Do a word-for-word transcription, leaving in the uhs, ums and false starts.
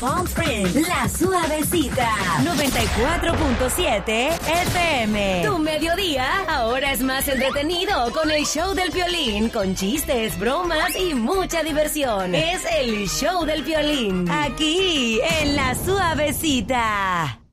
Palm Springs, La Suavecita, noventa y cuatro punto siete F M. Tu mediodía ahora es más entretenido con el show del Piolín, con chistes, bromas y mucha diversión. Es el show del Piolín, aquí en La Suavecita.